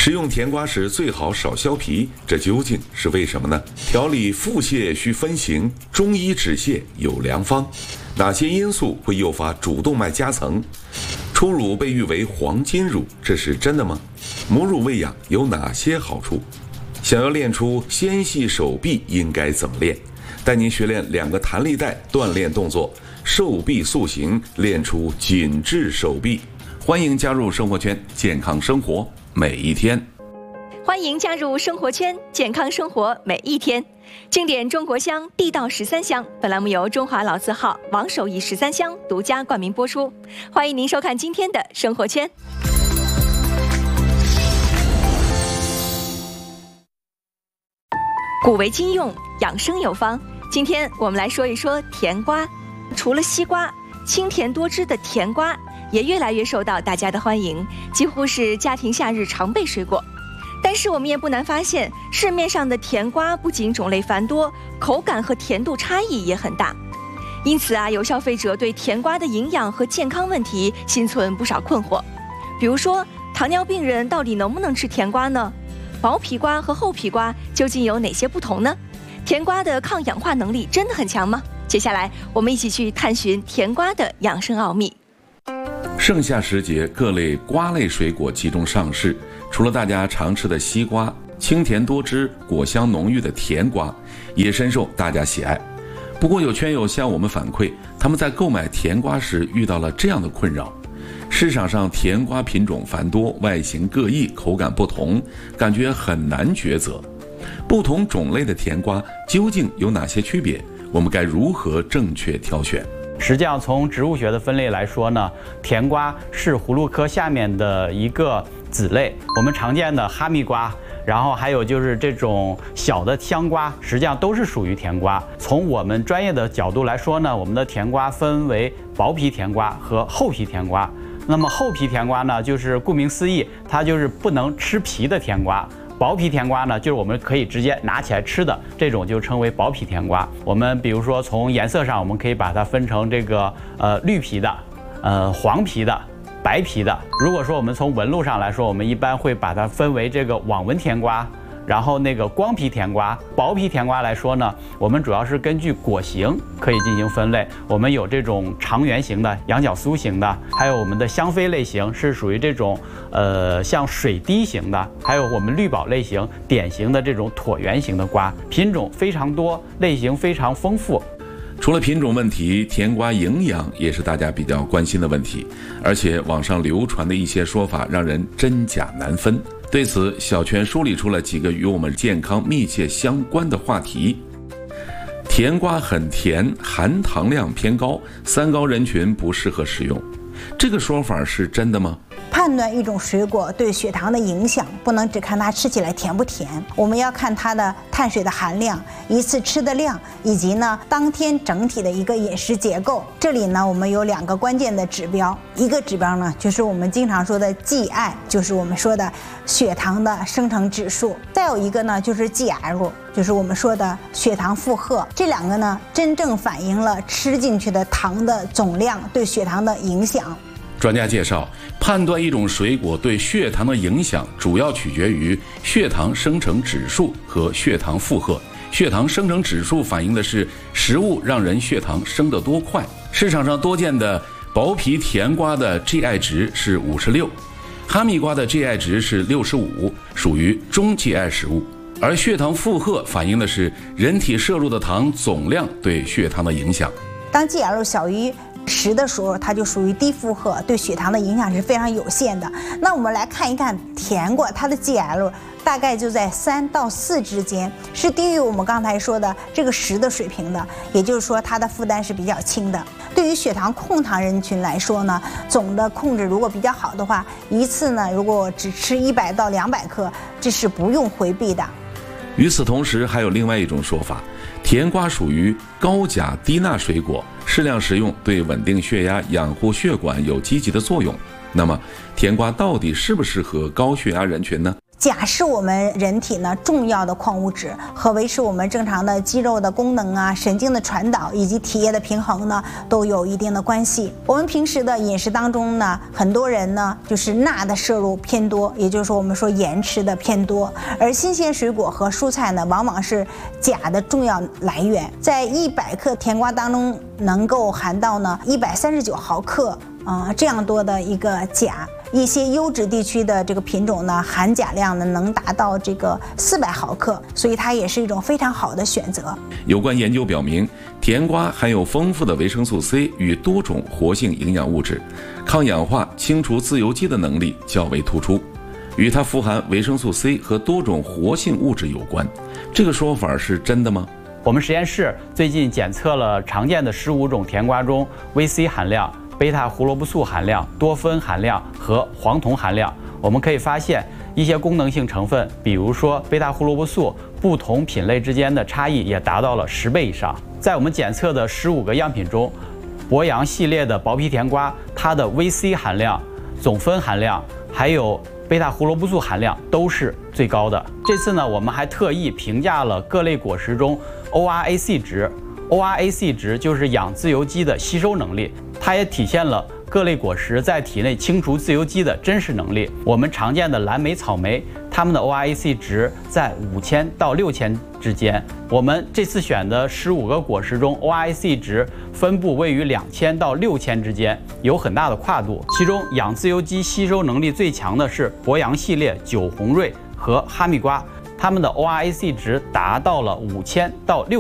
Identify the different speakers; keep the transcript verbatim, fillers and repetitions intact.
Speaker 1: 食用甜瓜时最好少削皮，这究竟是为什么呢？调理腹泻需分型，中医止泻有良方。哪些因素会诱发主动脉夹层？初乳被誉为黄金乳，这是真的吗？母乳喂养有哪些好处？想要练出纤细手臂应该怎么练？带您学练两个弹力带锻炼动作，瘦臂塑形，练出紧致手臂。欢迎加入生活圈，健康生活每一天。
Speaker 2: 欢迎加入生活圈，健康生活每一天。经典中国香，地道十三香。本栏目由中华老字号王守义十三香独家冠名播出。欢迎您收看今天的生活圈。古为今用，养生有方。今天我们来说一说甜瓜。除了西瓜，清甜多汁的甜瓜也越来越受到大家的欢迎，几乎是家庭夏日常备水果。但是我们也不难发现，市面上的甜瓜不仅种类繁多，口感和甜度差异也很大。因此啊，有消费者对甜瓜的营养和健康问题心存不少困惑。比如说，糖尿病人到底能不能吃甜瓜呢？薄皮瓜和厚皮瓜究竟有哪些不同呢？甜瓜的抗氧化能力真的很强吗？接下来我们一起去探寻甜瓜的养生奥秘。
Speaker 1: 盛夏时节，各类瓜类水果集中上市，除了大家常吃的西瓜，清甜多汁、果香浓郁的甜瓜也深受大家喜爱。不过有圈友向我们反馈，他们在购买甜瓜时遇到了这样的困扰：市场上甜瓜品种繁多，外形各异，口感不同，感觉很难抉择。不同种类的甜瓜究竟有哪些区别？我们该如何正确挑选？
Speaker 3: 实际上，从植物学的分类来说呢，甜瓜是葫芦科下面的一个子类。我们常见的哈密瓜，然后还有就是这种小的香瓜，实际上都是属于甜瓜。从我们专业的角度来说呢，我们的甜瓜分为薄皮甜瓜和厚皮甜瓜。那么厚皮甜瓜呢，就是顾名思义，它就是不能吃皮的甜瓜。薄皮甜瓜呢，就是我们可以直接拿起来吃的，这种就称为薄皮甜瓜。我们比如说从颜色上，我们可以把它分成这个呃绿皮的、呃黄皮的、白皮的。如果说我们从纹路上来说，我们一般会把它分为这个网纹甜瓜，然后那个光皮甜瓜。薄皮甜瓜来说呢，我们主要是根据果形可以进行分类。我们有这种长圆形的、羊角酥型的，还有我们的香妃类型是属于这种呃像水滴型的，还有我们绿宝类型典型的这种椭圆形的瓜，品种非常多，类型非常丰富。
Speaker 1: 除了品种问题，甜瓜营养也是大家比较关心的问题，而且网上流传的一些说法让人真假难分。对此，小泉梳理出了几个与我们健康密切相关的话题。甜瓜很甜，含糖量偏高，三高人群不适合食用，这个说法是真的吗？
Speaker 4: 判断一种水果对血糖的影响，不能只看它吃起来甜不甜，我们要看它的碳水的含量、一次吃的量，以及呢当天整体的一个饮食结构。这里呢，我们有两个关键的指标，一个指标呢就是我们经常说的 G I， 就是我们说的血糖的生成指数；再有一个呢就是 G L， 就是我们说的血糖负荷。这两个呢，真正反映了吃进去的糖的总量对血糖的影响。
Speaker 1: 专家介绍，判断一种水果对血糖的影响，主要取决于血糖生成指数和血糖负荷。血糖生成指数反映的是食物让人血糖升得多快。市场上多见的薄皮甜瓜的 G I 值是五十六，哈密瓜的 G I 值是六十五，属于中 G I 食物。而血糖负荷反映的是人体摄入的糖总量对血糖的影响。
Speaker 4: 当 G L 小于十的时候，它就属于低负荷，对血糖的影响是非常有限的。那我们来看一看甜瓜，它的 G L 大概就在三到四之间，是低于我们刚才说的这个十的水平的，也就是说它的负担是比较轻的。对于血糖控糖人群来说呢，总的控制如果比较好的话，一次呢如果只吃一百到两百克，这是不用回避的。
Speaker 1: 与此同时，还有另外一种说法，甜瓜属于高钾低钠水果，适量食用对稳定血压、养护血管有积极的作用。那么，甜瓜到底适不适合高血压人群呢？
Speaker 4: 钾是我们人体呢重要的矿物质，和维持我们正常的肌肉的功能啊、神经的传导以及体液的平衡呢都有一定的关系。我们平时的饮食当中呢，很多人呢就是钠的摄入偏多，也就是说我们说盐吃的偏多，而新鲜水果和蔬菜呢往往是钾的重要来源。在一百克甜瓜当中能够含到呢一百三十九毫克啊、呃、这样多的一个钾。一些优质地区的这个品种呢，含钾量呢能达到这个四百毫克，所以它也是一种非常好的选择。
Speaker 1: 有关研究表明，甜瓜含有丰富的维生素 C 与多种活性营养物质，抗氧化、清除自由基的能力较为突出，与它富含维生素 C 和多种活性物质有关。这个说法是真的吗？
Speaker 3: 我们实验室最近检测了常见的十五种甜瓜中 V C 含量、贝塔胡萝卜素含量、多酚含量和黄酮含量，我们可以发现一些功能性成分，比如说贝塔胡萝卜素，不同品类之间的差异也达到了十倍以上。在我们检测的十五个样品中，博洋系列的薄皮甜瓜，它的 V C 含量、总酚含量还有贝塔胡萝卜素含量都是最高的。这次呢，我们还特意评价了各类果实中 O R A C 值。O R A C 值就是氧自由基的吸收能力，它也体现了各类果实在体内清除自由基的真实能力。我们常见的蓝莓、草莓，它们的 O R A C 值在五千到六千之间。我们这次选的十五个果实中 ，O R A C 值分布位于两千到六千之间，有很大的跨度。其中氧自由基吸收能力最强的是博洋系列、酒红瑞和哈密瓜，它们的 O R A C 值达到了五千到六。